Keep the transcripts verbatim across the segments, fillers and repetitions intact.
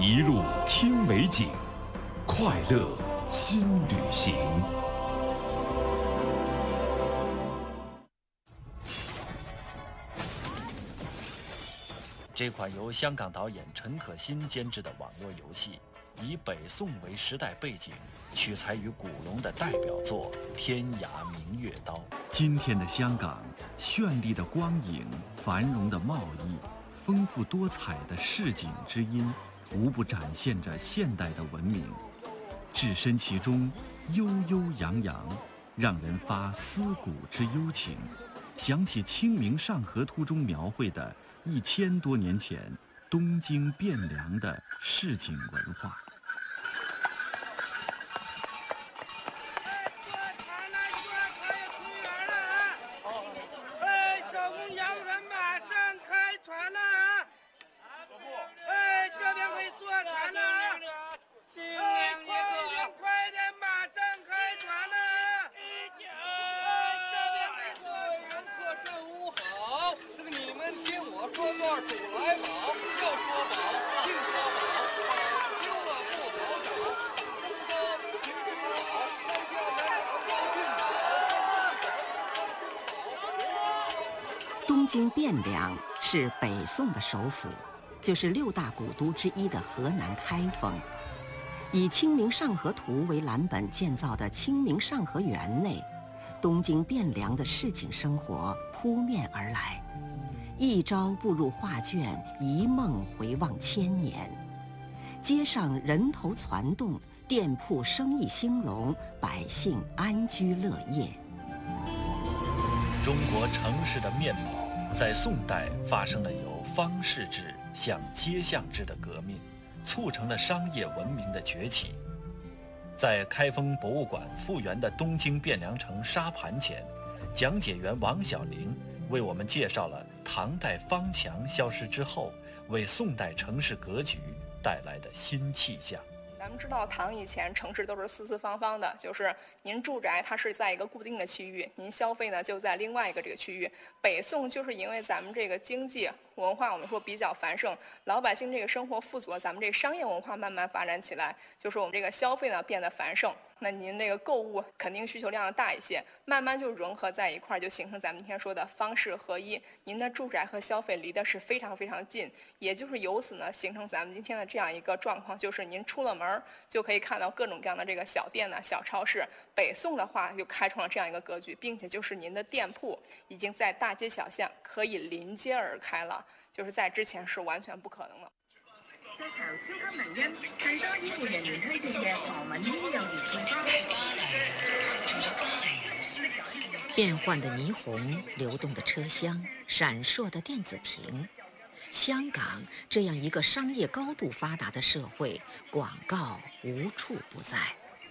一路听美景，快乐新旅行。 这款由香港导演陈可辛监制的网络游戏，以北宋为时代背景，取材于古龙的代表作《天涯明月刀》。今天的香港，绚丽的光影、繁荣的贸易、丰富多彩的市井之音，无不展现着现代的文明。置身其中，悠悠扬扬，让人发思古之幽情，想起《清明上河图》中描绘的一千多年前东京汴梁的市井文化。 东京汴梁是北宋的首府，就是六大古都之一的河南开封。以《清明上河图》为蓝本建造的清明上河园内，东京汴梁的市井生活扑面而来，一朝步入画卷，一梦回望千年。街上人头攒动，店铺生意兴隆，百姓安居乐业。 中国城市的面貌在宋代发生了由方士制向街巷制的革命，促成了商业文明的崛起。在开封博物馆复原的东京汴梁城沙盘前，讲解员王小玲为我们介绍了唐代方墙消失之后，为宋代城市格局带来的新气象。 咱们知道唐以前城市都是四四方方的，就是您住宅它是在一个固定的区域，您消费呢就在另外一个这个区域。北宋就是因为咱们这个经济文化我们说比较繁盛，老百姓这个生活富足，咱们这个商业文化慢慢发展起来，就是我们这个消费呢变得繁盛，那您这个购物肯定需求量大一些，慢慢就融合在一块儿，就形成咱们今天说的方式合一。您的住宅和消费离的是非常非常近，也就是由此呢形成咱们今天的这样一个状况，就是您出了门就可以看到各种各样的这个小店呢、小超市。北宋的话就开创了这样一个格局，并且就是您的店铺已经在大街小巷可以临街而开了，就是在之前是完全不可能的。 在場超級名恩，最多醫護人員推薦嘅何敏醫幼兒健康。 变幻的霓虹，流动的车厢，闪烁的电子屏。香港这样一个商业高度发达的社会，广告无处不在。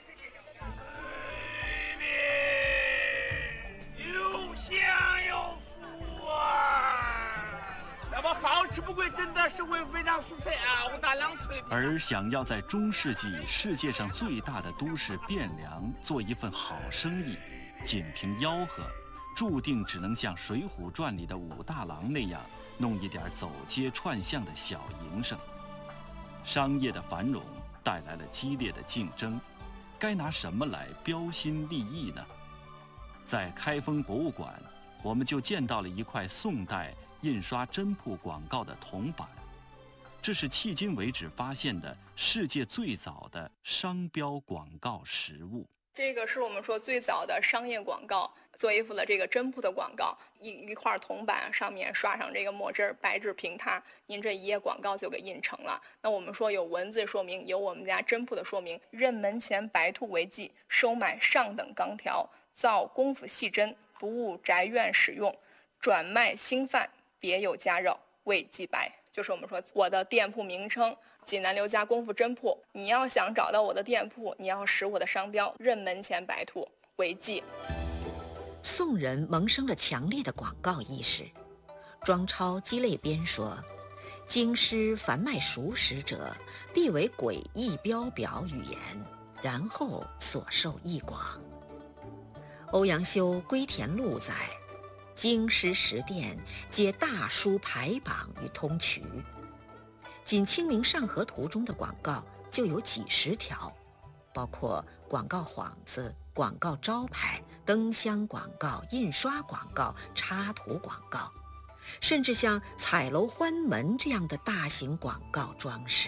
又香又富啊！那么好吃不贵，真的是会非常蔬菜啊！我大量水。 而想要在中世纪世界上最大的都市汴梁做一份好生意，仅凭吆喝，注定只能像《水浒传》里的武大郎那样，弄一点走街串巷的小营生。商业的繁荣带来了激烈的竞争，该拿什么来标新立异呢？在开封博物馆，我们就见到了一块宋代印刷真铺广告的铜板，这是迄今为止发现的世界最早的商标广告实物。 这个是我们说最早的商业广告，做衣服的这个真铺的广告，一一块铜板上面刷上这个墨汁，白纸平拓，您这一页广告就给印成了。那我们说有文字说明，有我们家真铺的说明，任门前白兔为记，收买上等钢条，造功夫细针，不误宅院使用，转卖新饭，别有家肉，为祭白。就是我们说我的店铺名称济南刘家功夫真铺，你要想找到我的店铺，你要识我的商标任门前白兔为记。 宋人萌生了强烈的广告意识。庄超鸡肋编说，京师凡卖熟食者，必为诡异标表语言，然后所受益广。欧阳修《归田录》载，京师食店皆大书排榜于通衢。 仅《清明上河图》中的广告就有几十条，包括广告幌子、广告招牌、灯箱广告、印刷广告、插图广告，甚至像彩楼欢门这样的大型广告装饰。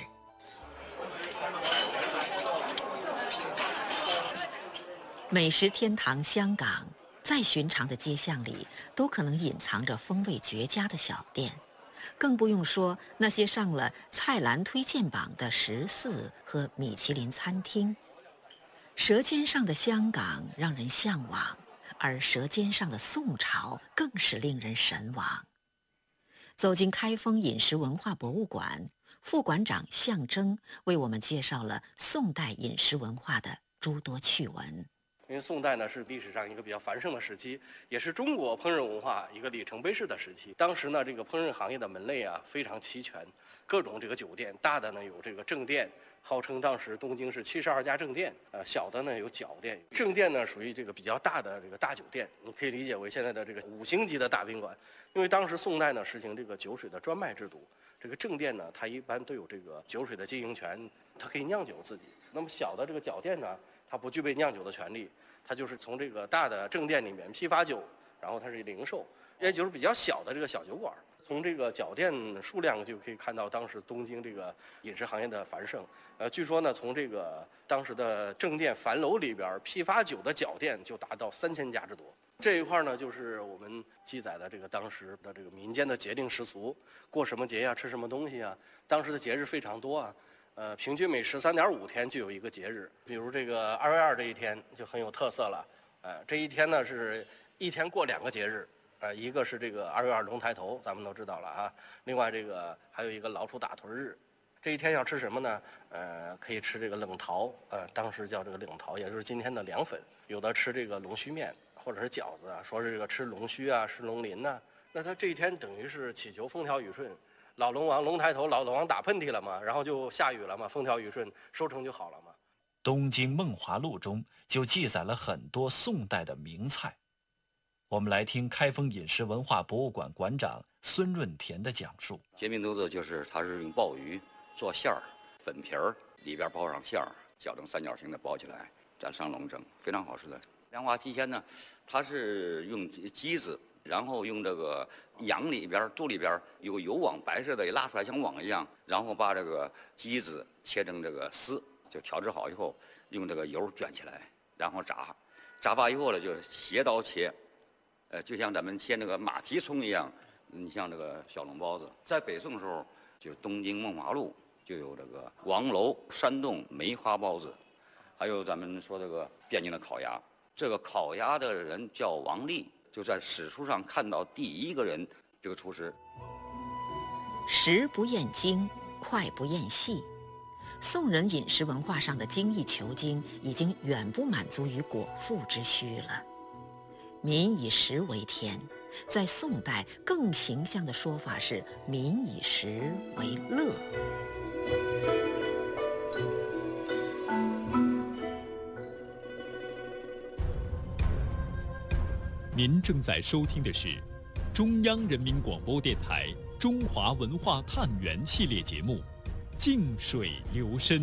美食天堂香港，再寻常的街巷里都可能隐藏着风味绝佳的小店，更不用说那些上了菜篮推荐榜的食肆和米其林餐厅。舌尖上的香港让人向往，而舌尖上的宋朝更是令人神往。走进开封饮食文化博物馆，副馆长向征为我们介绍了宋代饮食文化的诸多趣闻。 因为宋代呢是历史上一个比较繁盛的时期，也是中国烹饪文化一个里程碑式的时期。当时呢，这个烹饪行业的门类啊非常齐全，各种这个酒店，大的呢有这个正店，号称当时东京是七十二家正店，呃，小的呢有角店。正店呢属于这个比较大的这个大酒店，你可以理解为现在的这个五星级的大宾馆。因为当时宋代呢实行这个酒水的专卖制度，这个正店呢它一般都有这个酒水的经营权，它可以酿酒自己。那么小的这个角店呢，它不具备酿酒的权利，它就是从这个大的正店里面批发酒，然后它是零售，也就是比较小的这个小酒馆。从这个角店数量就可以看到当时东京这个饮食行业的繁盛。呃，据说呢，从这个当时的正店樊楼里边批发酒的角店就达到三千家之多。这一块呢，就是我们记载的这个当时的这个民间的节令习俗，过什么节呀，吃什么东西啊。当时的节日非常多啊。呃，平均每十三点五天就有一个节日，比如这个二月二这一天就很有特色了。呃，这一天呢是一天过两个节日，呃，一个是这个二月二龙抬头，咱们都知道了啊。另外这个还有一个老鼠打盹日，这一天要吃什么呢？呃，可以吃这个冷桃，呃，当时叫这个冷桃，也就是今天的凉粉。有的吃这个龙须面或者是饺子啊，说是这个吃龙须啊，吃龙鳞呐。那他这一天等于是祈求风调雨顺。老龙王龙抬头，老龙王打喷嚏了嘛，然后就下雨了嘛，风调雨顺，收成就好了嘛。《 东京梦华录》中就记载了很多宋代的名菜。我们来听开封饮食文化博物馆馆长孙润田的讲述。 煎饼肚子就是它是用鲍鱼做馅儿，粉皮儿里边包上馅儿，搅成三角形的包起来，蘸上龙蒸，非常好吃的。凉滑鸡鲜呢，它是用鸡子。然后用这个羊里边肚里边有油网，白色的也拉出来像网一样，然后把这个鸡子切成这个丝，就调制好以后，用这个油卷起来，然后炸，炸罢以后呢，就斜刀切，呃，就像咱们切那个马蹄葱一样。你像这个小笼包子，在北宋时候，就东京梦华录就有这个王楼山洞梅花包子，还有咱们说这个汴京的烤鸭。这个烤鸭的人叫王立。就在史书上看到第一个人，这个厨师。 食不厌精，脍不厌细。宋人饮食文化上的精益求精，已经远不满足于果腹之需了。民以食为天，在宋代更形象的说法是民以食为乐。 您正在收听的是中央人民广播电台中华文化探源系列节目《静水流深》。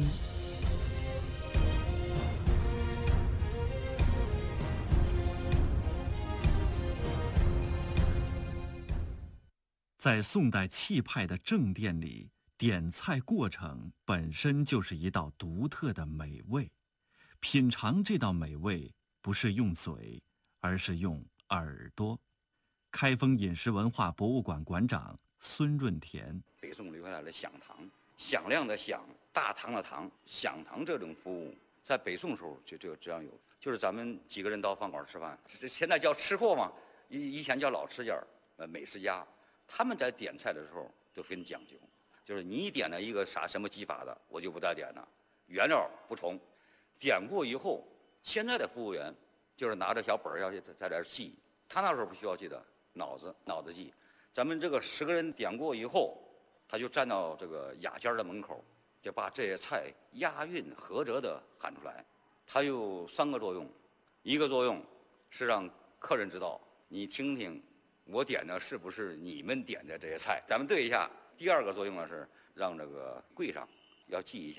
在宋代气派的正殿里，点菜过程本身就是一道独特的美味。品尝这道美味，不是用嘴，而是用耳朵。开封饮食文化博物馆馆长孙润田。 北宋留下来的响堂，响亮的响，大堂的堂，响堂这种服务，在北宋时候就就这样有，就是咱们几个人到饭馆吃饭，现在叫吃货嘛，以以前叫老吃家，呃，美食家，他们在点菜的时候都很讲究，就是你点了一个啥什么技法的，我就不再点了，原料不重，点过以后，现在的服务员。就是拿着小本儿要在在这记，他那时候不需要记的，脑子脑子记。咱们这个十个人点过以后，他就站到这个雅间的门口，就把这些菜押韵合辙的喊出来。它有三个作用，一个作用是让客人知道，你听听我点的是不是你们点的这些菜，咱们对一下。第二个作用呢是让这个柜上要记一下。